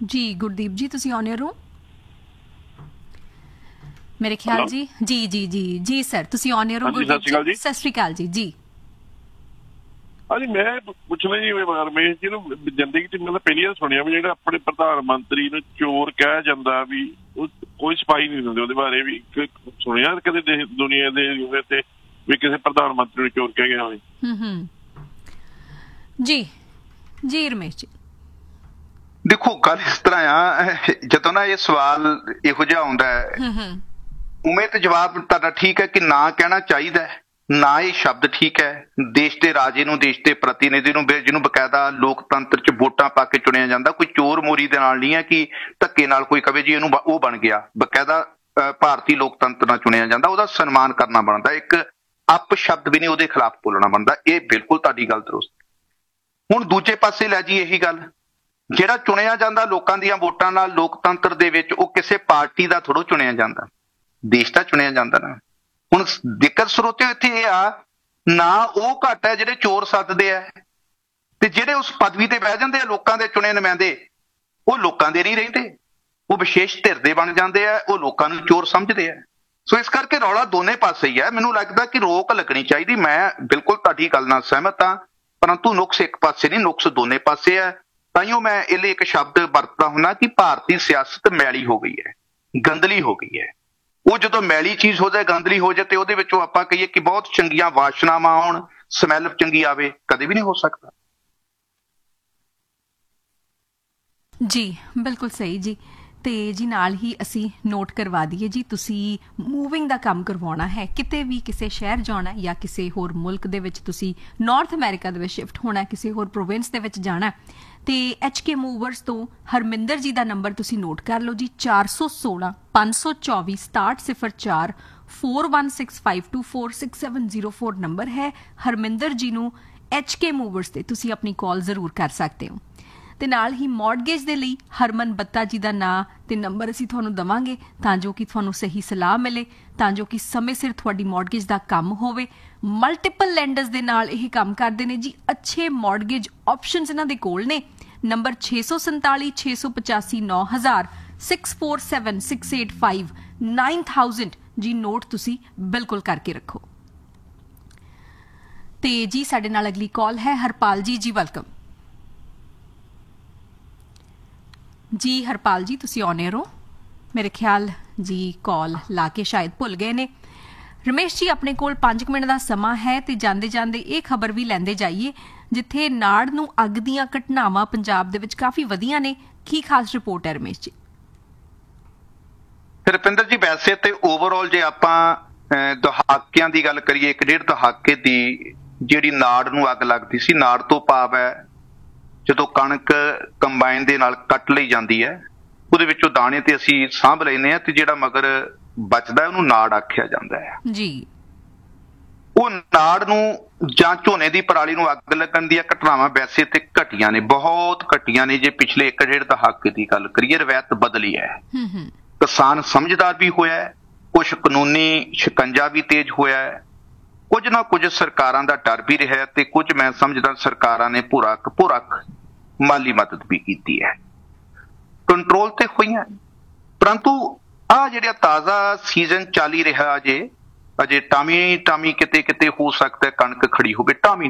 जी गुरदीप जी तुसी on air हो मेरे ख्याल जी जी जी जी जी सर तुसी ऑन एयर हो गुरदीप जी सत श्री अकाल जी जी ਹਾਂਜੀ ਮੈਂ ਪੁੱਛਣਾ ਜੀ ਰਮੇਸ਼ ਜੀ ਨੂੰ ਜ਼ਿੰਦਗੀ 'ਚ ਮੈਂ ਪਹਿਲੀ ਵਾਰ ਸੁਣਿਆ ਵੀ ਜਿਹੜਾ ਆਪਣੇ ਪ੍ਰਧਾਨ ਮੰਤਰੀ ਨੂੰ ਚੋਰ ਕਿਹਾ ਜਾਂਦਾ ਵੀ ਉਹ ਕੋਈ ਸਫਾਈ ਨਹੀਂ ਦਿੰਦੇ ਉਹਦੇ ਬਾਰੇ ਵੀ ਸੁਣਿਆ ਕਦੇ ਦੁਨੀਆ ਦੇ ਤੇ ਵੀ ਕਿਸੇ ਪ੍ਰਧਾਨ ਮੰਤਰੀ ਨੂੰ ਚੋਰ ਕਿਹਾ ਗਿਆ ਹੋਵੇ ਜੀ ਜੀ ਰਮੇਸ਼ ਜੀ ਦੇਖੋ ਗੱਲ ਇਸ ਤਰ੍ਹਾਂ ਆ ਜਦੋਂ ਨਾ ਇਹ ਸਵਾਲ ਇਹੋ ਜਿਹਾ ਆਉਂਦਾ ਹੈ ਉਵੇਂ ਤੇ ਜਵਾਬ ਤੁਹਾਡਾ ਠੀਕ ਹੈ ਕਿ ਨਾ ਕਹਿਣਾ ਚਾਹੀਦਾ ਹੈ ਨਾ ਇਹ ਸ਼ਬਦ ਠੀਕ ਹੈ ਦੇਸ਼ ਦੇ ਰਾਜੇ ਨੂੰ ਦੇਸ਼ ਦੇ ਪ੍ਰਤੀਨਿਧੀ ਨੂੰ ਜਿਹਨੂੰ ਬਕਾਇਦਾ ਲੋਕਤੰਤਰ 'ਚ ਵੋਟਾਂ ਪਾ ਕੇ ਚੁਣਿਆ ਜਾਂਦਾ ਕੋਈ ਚੋਰ ਮੋਰੀ ਦੇ ਨਾਲ ਨਹੀਂ ਹੈ ਕਿ ਧੱਕੇ ਨਾਲ ਕੋਈ ਕਵੇ ਜੀ ਇਹਨੂੰ ਉਹ ਬਣ ਗਿਆ ਬਕਾਇਦਾ ਭਾਰਤੀ ਲੋਕਤੰਤਰ ਨਾਲ ਚੁਣਿਆ ਜਾਂਦਾ ਉਹਦਾ ਸਨਮਾਨ ਕਰਨਾ ਬਣਦਾ ਇੱਕ ਅਪ ਸ਼ਬਦ ਵੀ ਨਹੀਂ ਉਹਦੇ ਖਿਲਾਫ ਬੋਲਣਾ ਬਣਦਾ ਇਹ ਬਿਲਕੁਲ ਤੁਹਾਡੀ ਗੱਲ ਦਰੁਸਤ ਹੁਣ ਦੂਜੇ ਪਾਸੇ ਲੈ ਜੀ ਇਹੀ ਗੱਲ ਜਿਹੜਾ ਚੁਣਿਆ ਜਾਂਦਾ ਲੋਕਾਂ ਦੀਆਂ ਵੋਟਾਂ ਨਾਲ ਲੋਕਤੰਤਰ ਦੇ ਵਿੱਚ ਉਹ ਕਿਸੇ ਪਾਰਟੀ ਦਾ ਥੋੜ੍ਹਾ ਚੁਣਿਆ ਜਾਂਦਾ ਦੇਸ਼ ਦਾ ਚੁਣਿਆ ਜਾਂਦਾ ਨਾ ਹੁਣ ਦਿੱਕਤ ਸਰੋਤਿਓ ਇੱਥੇ ਇਹ ਆ ਨਾ ਉਹ ਘੱਟ ਹੈ ਜਿਹੜੇ ਚੋਰ ਸੱਦਦੇ ਆ ਤੇ ਜਿਹੜੇ ਉਸ ਪਦਵੀ ਤੇ ਬਹਿ ਜਾਂਦੇ ਆ ਲੋਕਾਂ ਦੇ ਚੁਣੇ ਨੁਮਾਇੰਦੇ ਉਹ ਲੋਕਾਂ ਦੇ ਨਹੀਂ ਰਹਿੰਦੇ ਉਹ ਵਿਸ਼ੇਸ਼ ਧਿਰ ਦੇ ਬਣ ਜਾਂਦੇ ਆ ਉਹ ਲੋਕਾਂ ਨੂੰ ਚੋਰ ਸਮਝਦੇ ਆ ਸੋ ਇਸ ਕਰਕੇ ਰੌਲਾ ਦੋਨੇ ਪਾਸੇ ਹੀ ਹੈ ਮੈਨੂੰ ਲੱਗਦਾ ਕਿ ਰੋਕ ਲੱਗਣੀ ਚਾਹੀਦੀ ਮੈਂ ਬਿਲਕੁਲ ਤੁਹਾਡੀ ਗੱਲ ਨਾਲ ਸਹਿਮਤ ਹਾਂ ਪਰੰਤੂ ਨੁਕਸ ਇੱਕ ਪਾਸੇ ਨਹੀਂ ਨੁਕਸ ਦੋਨੇ ਪਾਸੇ ਹੈ ਤਾਂਹੀਓ ਮੈਂ ਇਹ ਲਈ ਇੱਕ ਸ਼ਬਦ ਵਰਤਦਾ ਹੁੰਦਾ ਕਿ ਭਾਰਤੀ ਸਿਆਸਤ ਮੈਲੀ ਹੋ ਗਈ ਹੈ ਗੰਦਲੀ ਹੋ ਗਈ ਹੈ ਉਹ ਜਦੋਂ ਮੈਲੀ ਚੀਜ਼ ਹੋ ਜਾਏ ਗੰਦਲੀ ਹੋ ਜਾਏ ਤੇ ਉਹਦੇ ਵਿੱਚੋਂ ਆਪਾਂ ਕਹੀਏ ਕਿ ਬਹੁਤ ਚੰਗੀਆਂ ਵਾਸ਼ਨਾਵਾਂ ਆਉਣ ਸਮੈਲ ਚੰਗੀ ਆਵੇ ਕਦੇ ਵੀ ਨਹੀਂ ਹੋ ਸਕਦਾ ਜੀ ਬਿਲਕੁਲ ਸਹੀ ਜੀ ਤੇ ਜੀ ਨਾਲ ਹੀ ਅਸੀਂ ਨੋਟ ਕਰਵਾ ਦਈਏ ਜੀ ਤੁਸੀਂ ਮੂਵਿੰਗ ਦਾ ਕੰਮ ਕਰਵਾਉਣਾ ਹੈ ਕਿਤੇ ਵੀ ਕਿਸੇ ਸ਼ਹਿਰ ਜਾਣਾ ਜਾਂ ਕਿਸੇ ਹੋਰ ਮੁਲਕ ਦੇ ਵਿੱਚ ਤੁਸੀਂ ਨਾਰਥ ਅਮਰੀਕਾ ਦੇ ਵਿੱਚ ਸ਼ਿਫਟ ਹੋਣਾ ਕਿਸੇ ਹੋਰ ਪ੍ਰੋਵਿੰਸ ਦੇ ਵਿੱਚ ਜਾਣਾ ਤੇ HK ਮੂਵਰਸ ਤੋਂ ਹਰਮਿੰਦਰ ਜੀ ਦਾ ਨੰਬਰ ਤੁਸੀਂ ਨੋਟ ਕਰ ਲਓ ਜੀ 416 524 6704 4165246704 ਨੰਬਰ ਹੈ ਹਰਮਿੰਦਰ ਜੀ ਨੂੰ HK ਮੂਵਰਸ ਤੇ ਤੁਸੀਂ ਆਪਣੀ ਕਾਲ ਜ਼ਰੂਰ ਕਰ ਸਕਦੇ ਹੋ ਤੇ ਨਾਲ ਹੀ ਮੌਰਗੇਜ ਦੇ ਲਈ ਹਰਮਨ ਬੱਤਾ ਜੀ ਦਾ ਨਾਂ ਤੇ ਨੰਬਰ ਅਸੀਂ ਤੁਹਾਨੂੰ ਦਵਾਂਗੇ ਤਾਂ ਜੋ ਕਿ ਤੁਹਾਨੂੰ ਸਹੀ ਸਲਾਹ ਮਿਲੇ ਤਾਂ ਜੋ ਕਿ ਸਮੇਂ ਸਿਰ ਤੁਹਾਡੀ ਮੌਰਗੇਜ ਦਾ ਕੰਮ ਹੋਵੇ ਮਲਟੀਪਲ ਲੈਂਡਰਸ ਦੇ ਨਾਲ ਇਹ ਕੰਮ ਕਰਦੇ ਨੇ ਜੀ ਅੱਛੇ ਮੌਰਗੇਜ ਆਪਸ਼ਨਸ ਇਹਨਾਂ ਦੇ ਕੋਲ ਨੇ ਨੰਬਰ 647 685 9000 647 685 9000 ਜੀ ਨੋਟ ਤੁਸੀਂ ਬਿਲਕੁਲ ਕਰਕੇ ਰੱਖੋ ਤੇ ਜੀ ਸਾਡੇ ਨਾਲ ਅਗਲੀ ਕਾਲ ਹੈ ਹਰਪਾਲ ਜੀ ਜੀ ਵੈਲਕਮ जी हरपाल जी तुसी ऑन एयर हो मेरे ख्याल जी कॉल ला के शायद भुल गए ने रमेश जी अपने कोल 5 मिनट का समा है ते जांदे जांदे ये खबर भी लैंदे जाइए जिथे नाड़ नूं अग दीयां घटनावां पंजाब दे विच काफी वधियां ने की खास रिपोर्ट है रमेश जी ਰੁਪਿੰਦਰ ਜੀ ਵੈਸੇ ਤੇ ਓਵਰਆਲ ਜੇ ਆਪਾਂ ਦਹਾਕਿਆਂ ਦੀ ਗੱਲ ਕਰੀਏ ਇੱਕ ਡੇਢ ਦਹਾਕੇ ਦੀ ਜਿਹੜੀ ਨਾੜ ਨੂੰ ਅੱਗ ਲੱਗਦੀ ਸੀ ਨਾੜ ਤੋਂ ਭਾਵ ਹੈ ਜਦੋਂ ਕਣਕ ਕੰਬਾਈਨ ਦੇ ਨਾਲ ਕੱਟ ਲਈ ਜਾਂਦੀ ਹੈ ਉਹਦੇ ਵਿੱਚੋਂ ਦਾਣੇ ਤੇ ਅਸੀਂ ਸਾਂਭ ਲੈਂਦੇ ਹਾਂ ਤੇ ਜਿਹੜਾ ਮਗਰ ਬਚਦਾ ਉਹਨੂੰ ਨਾੜ ਆਖਿਆ ਜਾਂਦਾ ਹੈ ਜੀ ਉਹ ਨਾੜ ਨੂੰ ਜਾਂ ਝੋਨੇ ਦੀ ਪਰਾਲੀ ਨੂੰ ਅੱਗ ਲੱਗਣ ਦੀਆਂ ਘਟਨਾਵਾਂ ਵੈਸੇ ਤੇ ਘਟੀਆਂ ਨੇ ਬਹੁਤ ਘਟੀਆਂ ਨੇ ਜੇ ਪਿਛਲੇ 1.5 ਦਹਾਕੇ ਦੀ ਗੱਲ ਕਰੀਏ ਰਵਾਇਤ ਬਦਲੀ ਹੈ ਕਿਸਾਨ ਸਮਝਦਾਰ ਵੀ ਹੋਇਆ ਹੈ ਕੁਛ ਕਾਨੂੰਨੀ ਸ਼ਿਕੰਜਾ ਵੀ ਤੇਜ਼ ਹੋਇਆ ਹੈ ਕੁਝ ਨਾ ਕੁਝ ਸਰਕਾਰਾਂ ਦਾ ਡਰ ਵੀ ਰਿਹਾ ਤੇ ਕੁਝ ਮੈਂ ਸਮਝਦਾ ਸਰਕਾਰਾਂ ਨੇ ਭੁਰਕ ਮਾਲੀ ਮਦਦ ਵੀ ਕੀਤੀ ਹੈ ਕੰਟਰੋਲ ਤੇ ਹੋਈਆਂ ਪਰੰਤੂ ਆ ਜਿਹੜਾ ਤਾਜ਼ਾ ਸੀਜ਼ਨ ਚੱਲ ਰਿਹਾ ਅਜੇ ਟਾਮੀ ਕਿਤੇ ਹੋ ਸਕਦਾ ਕਣਕ ਖੜੀ ਹੋਵੇ ਟਾਮੀ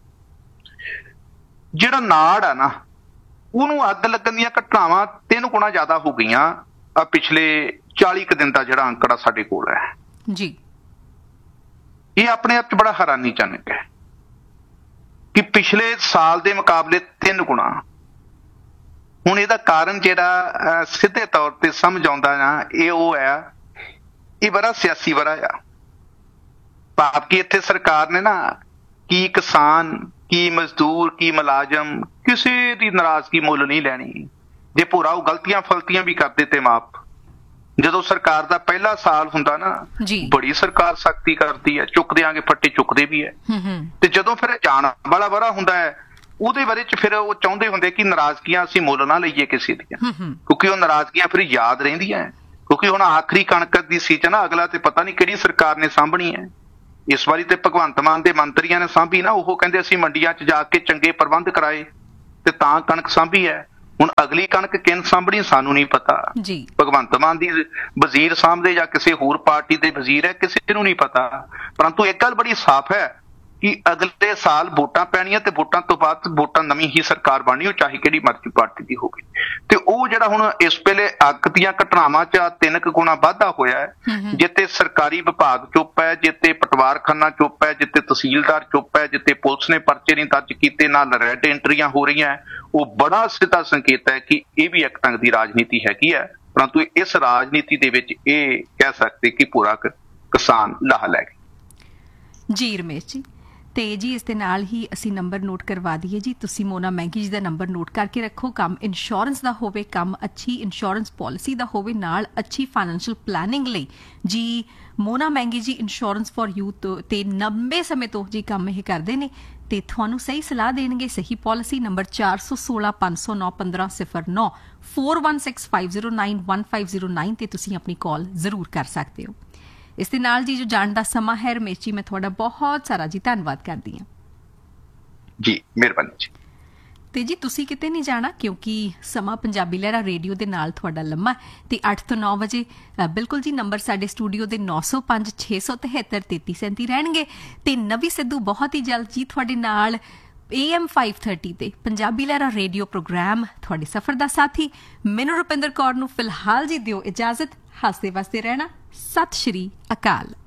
ਜਿਹੜਾ ਨਾੜ ਆ ਨਾ ਉਹਨੂੰ ਅੱਗ ਲੱਗਣ ਦੀਆਂ ਘਟਨਾਵਾਂ 3 ਗੁਣਾ ਜ਼ਿਆਦਾ ਹੋ ਗਈਆਂ ਆ ਪਿਛਲੇ 40 ਕੁ ਦਿਨ ਦਾ ਜਿਹੜਾ ਅੰਕੜਾ ਸਾਡੇ ਕੋਲ ਹੈ ਜੀ ਇਹ ਆਪਣੇ ਆਪ 'ਚ ਬੜਾ ਹੈਰਾਨੀਜਨਕ ਹੈ ਕਿ ਪਿਛਲੇ ਸਾਲ ਦੇ ਮੁਕਾਬਲੇ 3 ਗੁਣਾ ਹੁਣ ਇਹਦਾ ਕਾਰਨ ਜਿਹੜਾ ਸਿੱਧੇ ਤੌਰ ਤੇ ਸਮਝ ਆਉਂਦਾ ਨਾ ਇਹ ਉਹ ਹੈ ਇਹ ਬੜਾ ਸਿਆਸੀ ਵਰਾ ਆ ਭਾਵ ਕਿ ਇੱਥੇ ਸਰਕਾਰ ਨੇ ਨਾ ਕੀ ਕਿਸਾਨ ਕੀ ਮਜ਼ਦੂਰ ਕੀ ਮੁਲਾਜ਼ਮ ਕਿਸੇ ਦੀ ਨਾਰਾਜ਼ਗੀ ਮੁੱਲ ਨਹੀਂ ਲੈਣੀ ਜੇ ਭੋਰਾ ਉਹ ਗਲਤੀਆਂ ਫਲਤੀਆਂ ਵੀ ਕਰਦੇ ਤੇ ਮਾਪ ਜਦੋਂ ਸਰਕਾਰ ਦਾ ਪਹਿਲਾ ਸਾਲ ਹੁੰਦਾ ਨਾ ਬੜੀ ਸਰਕਾਰ ਸਖਤੀ ਕਰਦੀ ਹੈ ਚੁੱਕ ਦਿਆਂਗੇ ਫੱਟੇ ਚੁੱਕਦੇ ਵੀ ਹੈ ਤੇ ਜਦੋਂ ਫਿਰ ਜਾਣ ਵਾਲਾ ਵਰਾ ਹੁੰਦਾ ਹੈ ਉਹਦੇ ਬਾਰੇ ਚ ਫਿਰ ਉਹ ਚਾਹੁੰਦੇ ਹੁੰਦੇ ਕਿ ਨਾਰਾਜ਼ਗੀਆਂ ਅਸੀਂ ਮੁੱਲ ਨਾ ਲਈਏ ਕਿਸੇ ਦੀਆਂ ਕਿਉਂਕਿ ਉਹ ਨਾਰਾਜ਼ਗੀਆਂ ਫਿਰ ਯਾਦ ਰਹਿੰਦੀਆਂ ਕਿਉਂਕਿ ਹੁਣ ਆਖਰੀ ਕਣਕ ਦੀ ਸੀਜ਼ਨ ਆ ਅਗਲਾ ਤੇ ਪਤਾ ਨਹੀਂ ਕਿਹੜੀ ਸਰਕਾਰ ਨੇ ਸਾਂਭਣੀ ਹੈ ਇਸ ਵਾਰੀ ਤੇ ਭਗਵੰਤ ਮਾਨ ਦੇ ਮੰਤਰੀਆਂ ਨੇ ਸਾਂਭੀ ਨਾ ਉਹ ਕਹਿੰਦੇ ਅਸੀਂ ਮੰਡੀਆਂ 'ਚ ਜਾ ਕੇ ਚੰਗੇ ਪ੍ਰਬੰਧ ਕਰਾਏ ਤੇ ਤਾਂ ਕਣਕ ਸਾਂਭੀ ਹੈ ਹੁਣ ਅਗਲੀ ਕਣਕ ਕਿਨ ਸਾਂਭਣੀ ਸਾਨੂੰ ਨਹੀਂ ਪਤਾ ਜੀ। ਭਗਵੰਤ ਮਾਨ ਦੀ ਵਜ਼ੀਰ ਸਾਹਮਣੇ ਜਾਂ ਕਿਸੇ ਹੋਰ ਪਾਰਟੀ ਦੇ ਵਜ਼ੀਰ ਹੈ, ਕਿਸੇ ਨੂੰ ਨਹੀਂ ਪਤਾ। ਪਰੰਤੂ ਇੱਕ ਗੱਲ ਬੜੀ ਸਾਫ਼ ਹੈ ਕਿ ਅਗਲੇ ਸਾਲ ਵੋਟਾਂ ਪੈਣੀਆਂ ਤੇ ਵੋਟਾਂ ਤੋਂ ਬਾਅਦ ਵੋਟਾਂ ਨਵੀਂ ਹੀ ਸਰਕਾਰ ਬਣਨੀ, ਉਹ ਚਾਹੇ ਕਿਹੜੀ ਮਰਜ਼ੀ ਪਾਰਟੀ ਦੀ ਹੋਵੇ। ਤੇ ਉਹ ਜਿਹੜਾ ਹੁਣ ਇਸ ਵੇਲੇ ਅੱਗ ਦੀਆਂ ਘਟਨਾਵਾਂ 'ਚ 3 ਗੁਣਾ ਵਾਧਾ ਹੋਇਆ ਹੈ, ਜਿੱਥੇ ਸਰਕਾਰੀ ਵਿਭਾਗ ਚੁੱਪ ਹੈ, ਜਿੱਥੇ ਪਟਵਾਰਖਾਨਾ ਚੁੱਪ ਹੈ, ਜਿੱਥੇ ਤਹਿਸੀਲਦਾਰ ਚੁੱਪ ਹੈ, ਜਿੱਥੇ ਪੁਲਿਸ ਨੇ ਪਰਚੇ ਨਹੀਂ ਦਰਜ ਕੀਤੇ, ਨਾਲ ਰੈਡ ਐਂਟਰੀਆਂ ਹੋ ਰਹੀਆਂ, ਉਹ ਬੜਾ ਸਿੱਧਾ ਸੰਕੇਤ ਹੈ ਕਿ ਇਹ ਵੀ ਇੱਕ ਢੰਗ ਦੀ ਰਾਜਨੀਤੀ ਹੈਗੀ ਹੈ। ਪਰੰਤੂ ਇਸ ਰਾਜਨੀਤੀ ਦੇ ਵਿੱਚ ਇਹ ਕਹਿ ਸਕਦੇ ਕਿ ਪੂਰਾ ਕਿਸਾਨ ਲਾਹਾ ਲੈ ਗਏ। ਜੀ ਰਮੇਸ਼ ਜੀ, ਤੇ ਜੀ ਇਸ ਦੇ ਨਾਲ ਹੀ ਅਸੀਂ ਨੰਬਰ ਨੋਟ ਕਰਵਾ ਦਈਏ ਜੀ। ਤੁਸੀਂ ਮੋਨਾ ਮਹਿੰਗੀ ਜੀ ਦਾ ਨੰਬਰ ਨੋਟ ਕਰਕੇ ਰੱਖੋ। ਕੰਮ ਇੰਸ਼ੋਰੈਂਸ ਦਾ ਹੋਵੇ, ਕੰਮ ਅੱਛੀ ਇੰਸ਼ੋਰੈਂਸ ਪਾਲਿਸੀ ਦਾ ਹੋਵੇ, ਨਾਲ ਅੱਛੀ ਫਾਈਨੈਂਸ਼ੀਅਲ ਪਲੈਨਿੰਗ ਲਈ ਜੀ ਮੋਨਾ ਮਹਿੰਗੀ ਜੀ ਇੰਸ਼ੋਰੈਂਸ ਫॉर ਯੂਥ ਤੇ 90 ਸਮੇਂ ਤੋਂ ਜੀ ਕੰਮ ਇਹ ਕਰਦੇ ਨੇ ਤੇ ਤੁਹਾਨੂੰ ਸਹੀ ਸਲਾਹ ਦੇਣਗੇ। ਸਹੀ ਪਾਲਿਸੀ ਨੰਬਰ 416 509 1509 4165091509 ਤੇ ਤੁਸੀਂ ਆਪਣੀ ਕਾਲ ਜ਼ਰੂਰ ਕਰ ਸਕਦੇ ਹੋ। ਇਸ ਦੇ ਨਾਲ ਜੀ ਜੋ ਜਾਣ ਦਾ ਸਮਾਂ ਹੈ ਰਮੇਸ਼ ਜੀ, ਮੈਂ ਤੁਹਾਡਾ ਬਹੁਤ ਸਾਰਾ ਜੀ ਧੰਨਵਾਦ ਕਰਦੀ ਹਾਂ। ਜੀ ਮਿਹਰਬਾਨੀ ਜੀ। ਤੇ ਜੀ ਤੁਸੀਂ ਕਿਤੇ ਨਹੀਂ ਜਾਣਾ, ਕਿਉਂਕਿ ਸਮਾਂ ਪੰਜਾਬੀ ਲਹਿਰਾ ਰੇਡੀਓ ਦੇ ਨਾਲ ਤੁਹਾਡਾ ਲੰਮਾ ਤੇ 8 ਤੋਂ 9 ਵਜੇ ਬਿਲਕੁਲ ਜੀ ਨੰਬਰ ਸਾਡੇ ਸਟੂਡੀਓ ਦੇ 905 673 3337 ਰਹਿਣਗੇ ਤੇ ਨਵੀਂ ਸਿੱਧੂ ਬਹੁਤ ਹੀ ਜਲਦ ਜੀ ਤੁਹਾਡੇ ਨਾਲ AM 530 ਤੇ ਪੰਜਾਬੀ ਲਹਿਰਾ ਰੇਡੀਓ ਪ੍ਰੋਗਰਾਮ ਤੁਹਾਡੇ ਸਫ਼ਰ ਦਾ ਸਾਥੀ। ਮੈਨੂੰ ਰੁਪਿੰਦਰ ਕੌਰ ਨੂੰ ਫਿਲਹਾਲ ਜੀ ਦਿਓ ਇਜਾਜ਼ਤ। ਹੱਸਦੇ ਵਸਦੇ ਰਹਿਣਾ। ਸਤਿ ਸ਼੍ਰੀ ਅਕਾਲ।